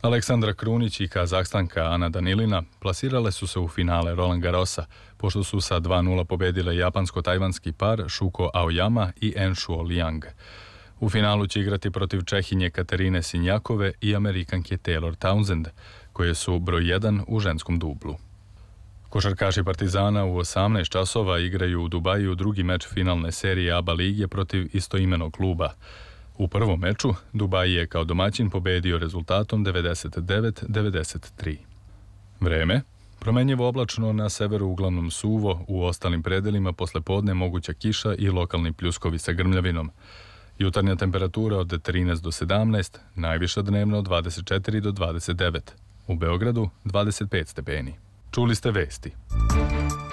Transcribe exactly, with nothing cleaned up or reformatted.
Aleksandra Krunić i Kazahstanka Ana Danilina plasirale su se u finale Roland Garrosa, pošto su sa dva nula pobedile japansko-tajvanski par Shuko Aoyama i Enshuo Liang. U finalu će igrati protiv Čehinje Katerine Sinjakove i Amerikanke Taylor Townsend, koje su broj jedan u ženskom dublu. Košarkaši Partizana u osamnaest časova igraju u Dubaju drugi meč finalne serije A B A lige protiv istoimenog kluba. U prvom meču Dubai je kao domaćin pobedio rezultatom devedeset devet devedeset tri. Vreme. Promenjivo oblačno, na severu uglavnom suvo, u ostalim predelima posle podne moguća kiša i lokalni pljuskovi sa grmljavinom. Jutarnja temperatura od trinaest do sedamnaest, najviša dnevno od dvadeset četiri do dvadeset devet. U Beogradu dvadeset pet stepeni. Čuli ste vesti.